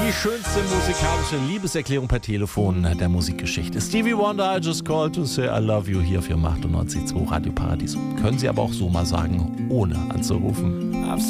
Die schönste musikalische Liebeserklärung per Telefon der Musikgeschichte. Stevie Wonder, I just called to say I love you hier für 98.2 Radio Paradies. Können Sie aber auch so mal sagen, ohne anzurufen.